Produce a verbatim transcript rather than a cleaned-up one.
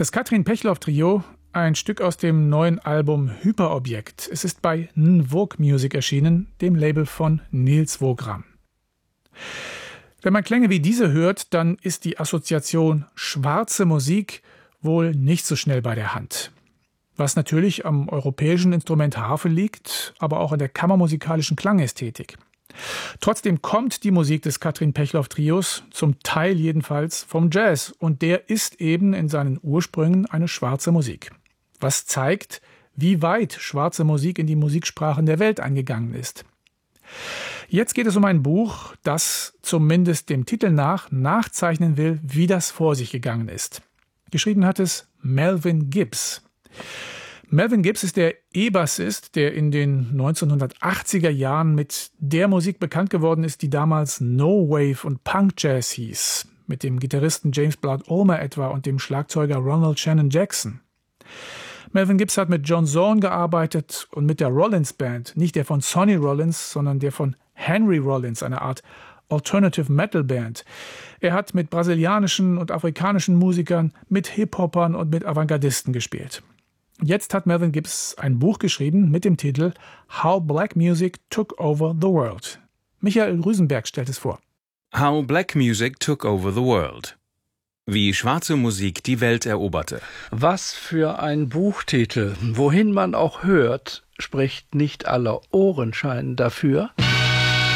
Das Katrin Pechloff Trio, ein Stück aus dem neuen Album Hyperobjekt. Es ist bei N Vogue Music erschienen, dem Label von Nils Wogram. Wenn man Klänge wie diese hört, dann ist die Assoziation schwarze Musik wohl nicht so schnell bei der Hand. Was natürlich am europäischen Instrument Harfe liegt, aber auch an der kammermusikalischen Klangästhetik. Trotzdem kommt die Musik des Katrin Pechloff Trios, zum Teil jedenfalls, vom Jazz. Und der ist eben in seinen Ursprüngen eine schwarze Musik. Was zeigt, wie weit schwarze Musik in die Musiksprachen der Welt eingegangen ist. Jetzt geht es um ein Buch, das zumindest dem Titel nach nachzeichnen will, wie das vor sich gegangen ist. Geschrieben hat es Melvin Gibbs. Melvin Gibbs ist der E-Bassist, der in den neunzehnhundertachtziger Jahren mit der Musik bekannt geworden ist, die damals No Wave und Punk Jazz hieß, mit dem Gitarristen James Blood Ulmer etwa und dem Schlagzeuger Ronald Shannon Jackson. Melvin Gibbs hat mit John Zorn gearbeitet und mit der Rollins Band, nicht der von Sonny Rollins, sondern der von Henry Rollins, eine Art Alternative Metal Band. Er hat mit brasilianischen und afrikanischen Musikern, mit Hip-Hopern und mit Avantgardisten gespielt. Jetzt hat Melvin Gibbs ein Buch geschrieben mit dem Titel How Black Music Took Over the World. Michael Rüsenberg stellt es vor. How Black Music Took Over the World. Wie schwarze Musik die Welt eroberte. Was für ein Buchtitel. Wohin man auch hört, spricht nicht aller Ohren scheinen dafür.